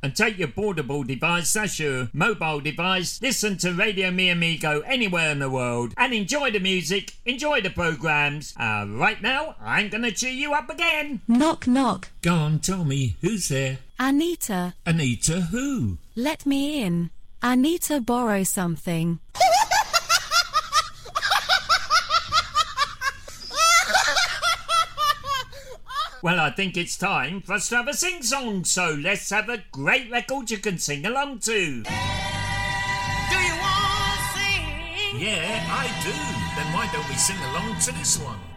and take your portable device, that's your mobile device, listen to Radio Mi Amigo anywhere in the world, and enjoy the music, enjoy the programs. Right now, I'm gonna cheer you up again. Knock, knock. Go on, tell me, who's there? Anita. Anita who? Let me in. I need to borrow something. Well, I think it's time for us to have a sing-song, so let's have a great record you can sing along to. Do you want to sing? Yeah, I do. Then why don't we sing along to this one?